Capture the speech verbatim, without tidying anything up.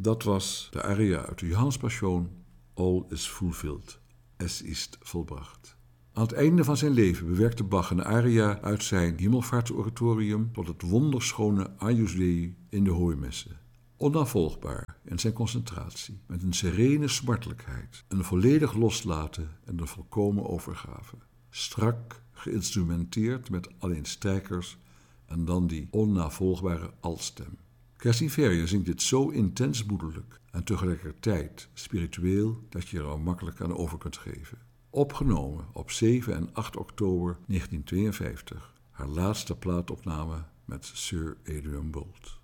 Dat was de aria uit de Johannespassion, All is fulfilled, es ist volbracht. Aan het einde van zijn leven bewerkte Bach een aria uit zijn Hemelvaartsoratorium tot het wonderschone Agnus Dei in de Hooimessen. Onnavolgbaar in zijn concentratie, met een serene smartelijkheid, een volledig loslaten en een volkomen overgave. Strak geïnstrumenteerd met alleen strijkers en dan die onnavolgbare altstem. Kerstin Verje zingt dit zo intens moederlijk en tegelijkertijd spiritueel dat je er al makkelijk aan over kunt geven. Opgenomen op zeven en acht oktober negentien tweeënvijftig, haar laatste plaatopname met Sir Adrian Boult.